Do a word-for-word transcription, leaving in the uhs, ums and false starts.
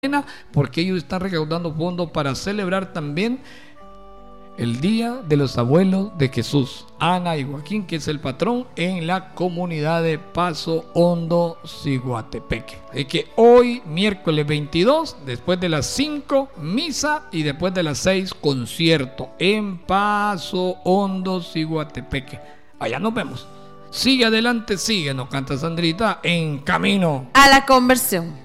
porque ellos están recaudando fondos para celebrar también el Día de los Abuelos de Jesús, Ana y Joaquín, que es el patrón en la comunidad de Paso Hondo, Ciguatepeque. Así que hoy, miércoles veintidós, después de las cinco, misa, y después de las seis, concierto en Paso Hondo, Ciguatepeque. Allá nos vemos. Sigue adelante, sigue, nos canta Sandrita, En Camino a la Conversión.